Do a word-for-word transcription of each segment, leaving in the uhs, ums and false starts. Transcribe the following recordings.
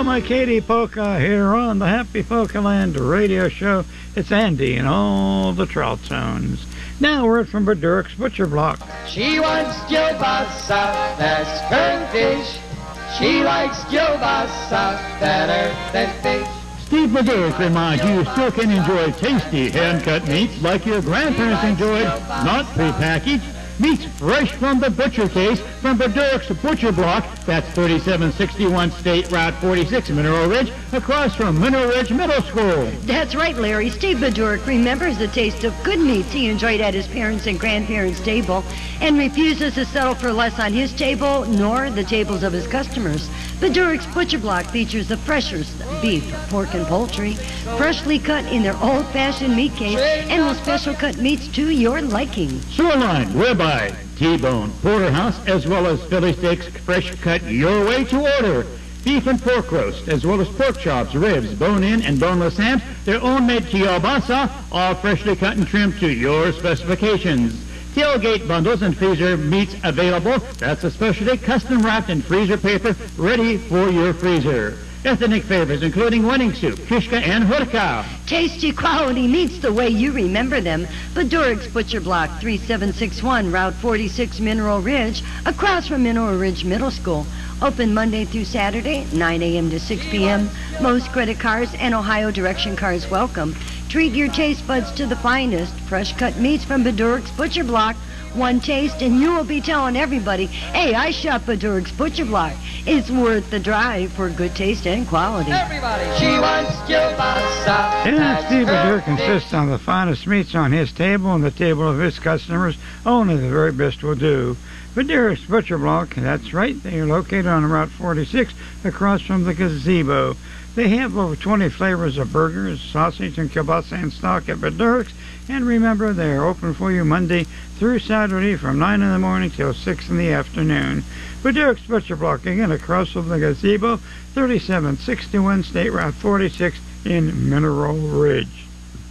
Hello, my Katie Polka here on the Happy Polka Land radio show. It's Andy in all the trout zones. Now, word from Bedurk's Butcher Block. She wants kielbasa, that's current fish. She likes kielbasa, better than fish. Steve Bedurk reminds you you still can enjoy tasty hand-cut meats like your grandparents enjoyed, not prepackaged. Meats fresh from the butcher case from Bedurk's Butcher Block. That's thirty-seven sixty-one State Route forty-six, Mineral Ridge, across from Mineral Ridge Middle School. That's right, Larry. Steve Bedurk remembers the taste of good meats he enjoyed at his parents' and grandparents' table and refuses to settle for less on his table nor the tables of his customers. Bedurk's Butcher Block features the freshest beef, pork, and poultry, freshly cut in their old-fashioned meat case, and will special cut meats to your liking. Sirloin, ribeye, T-bone, porterhouse, as well as Philly steaks, fresh cut your way to order. Beef and pork roast, as well as pork chops, ribs, bone-in, and boneless hams, their own made kielbasa, all freshly cut and trimmed to your specifications. Tailgate bundles and freezer meats available. That's a specialty custom wrapped in freezer paper, ready for your freezer. Ethnic favorites including wedding soup, kishka, and hurka. Tasty quality meats the way you remember them. Bedurk's Butcher Block, thirty-seven sixty-one Route forty-six, Mineral Ridge, across from Mineral Ridge Middle School. Open Monday through Saturday, nine a.m. to six p.m. Most credit cards and Ohio direction cards welcome. Treat your taste buds to the finest fresh cut meats from Bedurk's Butcher Block. One taste and you will be telling everybody, hey, I shop Bedurk's Butcher Block. It's worth the drive for good taste and quality. Everybody, she wants kielbasa. Yeah, Steve Bedurk insists on the finest meats on his table and the table of his customers. Only the very best will do. Bedurk's Butcher Block, that's right, they are located on Route forty-six across from the gazebo. They have over twenty flavors of burgers, sausage, and kielbasa in stock at Bedurk's. And remember, they are open for you Monday through Saturday from nine in the morning till six in the afternoon. Bedurk's Butcher Block, again, across from the gazebo, thirty-seven sixty-one State Route forty-six in Mineral Ridge.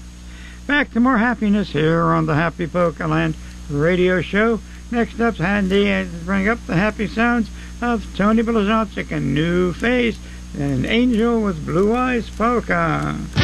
Back to more happiness here on the Happy Polka Land radio show. Next up's Handy to bring up the happy sounds of Tony Blazonczyk, a new face, and an angel with blue eyes polka.